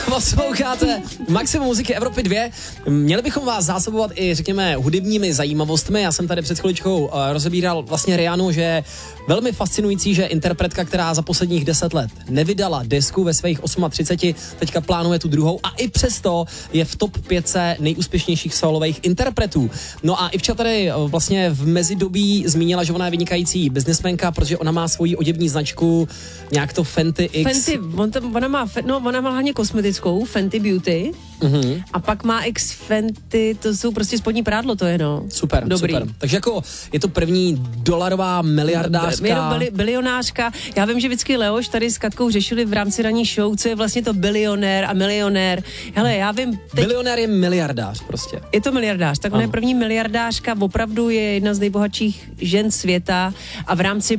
Posloucháte Maximum muziky Evropy 2. Měli bychom vás zásobovat i, řekněme, hudebními zajímavostmi. Já jsem tady před chviličkou rozebíral vlastně Rihannu, že je velmi fascinující, že interpretka, která za posledních 10 let nevydala desku ve svých 38, teďka plánuje tu druhou a i přesto je v top 5 nejúspěšnějších solových interpretů. No a Ivča tady vlastně v mezidobí zmínila, že ona je vynikající biznesmenka, protože ona má svoji oděvní značku, nějak to Fenty X. Fenty, ona má hlavně kosmetickou, Fenty Beauty, a pak má X Fenty, to jsou prostě spodní prádlo, to je Super, dobrý. super. Takže jako je to první dolarová miliardářka. Bilionářka. Já vím, že vždycky Leoš tady s Katkou řešili v rámci ranní show, co je vlastně to bilionér a milionér. Hele, já vím... Bilionér je miliardář prostě. Je to miliardář, tak ona je první miliardářka, opravdu je jedna z nejbohatších žen světa a v rámci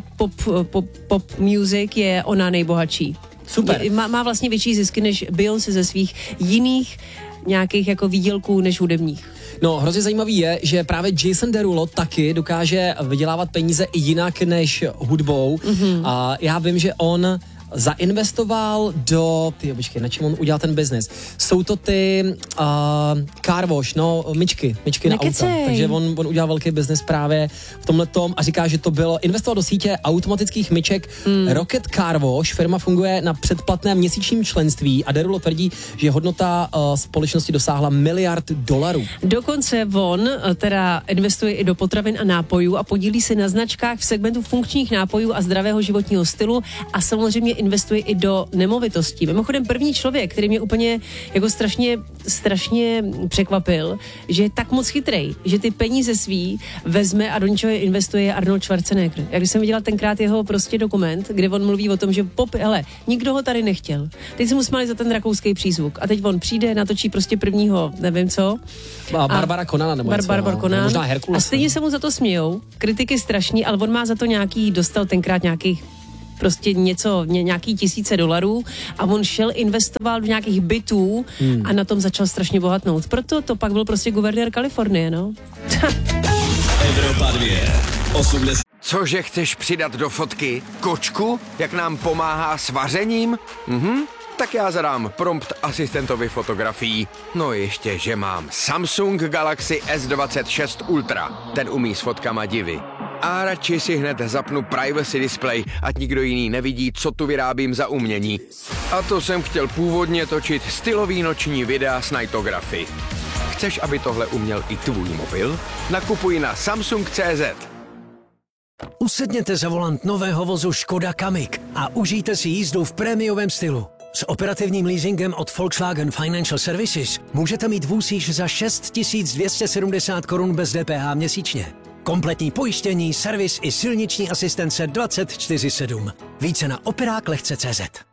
pop music je ona nejbohatší. Super. Má vlastně větší zisky než Beyoncé ze svých jiných nějakých jako výdělků než hudebních. No, hrozně zajímavý je, že právě Jason Derulo taky dokáže vydělávat peníze i jinak než hudbou. A já vím, že on zainvestoval do... na čem on udělal ten biznes? Jsou to ty car wash, myčky na auta. Takže on udělal velký biznes právě v tomhletom a říká, že to bylo investoval do sítě automatických myček Rocket Car Wash. Firma funguje na předplatném měsíčním členství a Derulo tvrdí, že hodnota společnosti dosáhla $1 miliard. Dokonce on teda investuje i do potravin a nápojů a podílí se na značkách v segmentu funkčních nápojů a zdravého životního stylu a samozřejmě investuje i do nemovitostí. Mimochodem první člověk, který mě úplně jako strašně překvapil, že je tak moc chytrej, že ty peníze svý vezme a do něčeho investuje, je Arnold Schwarzenegger. Jak když jsem viděla tenkrát jeho prostě dokument, kde on mluví o tom, že nikdo ho tady nechtěl. Teď se mu smáli za ten rakouský přízvuk a teď on přijde, natočí prostě prvního, nevím co. Barbara Conan nebo Barbara Conan. Možná Herkules. A stejně se mu za to smějou. Kritiky strašný, ale on má za to dostal tenkrát nějakých prostě nějaký $1000 a on investoval do nějakých bytů a na tom začal strašně bohatnout. Proto to pak byl prostě guvernér Kalifornie, Evropa 2. 80. Cože chceš přidat do fotky? Kočku? Jak nám pomáhá s vařením? Tak já zadám prompt asistentovi fotografií. No ještě, že mám Samsung Galaxy S26 Ultra. Ten umí s fotkama divy. A radši si hned zapnu privacy display, ať nikdo jiný nevidí, co tu vyrábím za umění. A to jsem chtěl původně točit stylový noční videa s nightography. Chceš, aby tohle uměl i tvůj mobil? Nakupuj na Samsung.cz. Usedněte za volant nového vozu Škoda Kamiq a užijte si jízdu v prémiovém stylu. S operativním leasingem od Volkswagen Financial Services můžete mít vůz již za 6 270 korun bez DPH měsíčně. Kompletní pojištění, servis i silniční asistence 24/7. Více na operáklehce.cz.